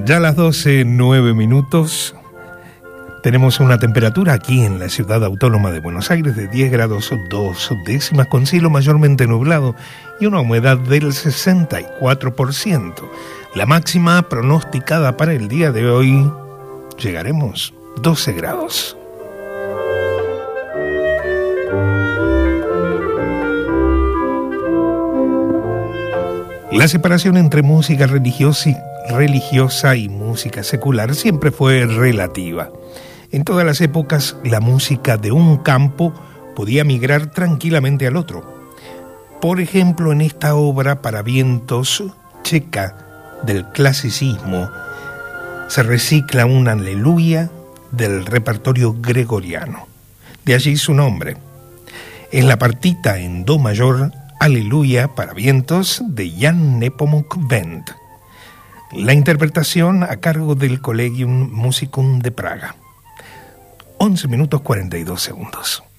Ya a las 12:09 tenemos una temperatura aquí en la ciudad autónoma de Buenos Aires de 10 grados 2 décimas con cielo mayormente nublado y una humedad del 64%. La máxima pronosticada para el día de hoy llegaremos 12 grados. La separación entre música religiosa y música secular siempre fue relativa. En todas las épocas, la música de un campo podía migrar tranquilamente al otro. Por ejemplo, en esta obra para vientos checa del clasicismo, se recicla un aleluya del repertorio gregoriano. De allí su nombre. Es la partita en do mayor, Aleluya para vientos de Jan Nepomuk Wendt. La interpretación a cargo del Collegium Musicum de Praga. 11:42.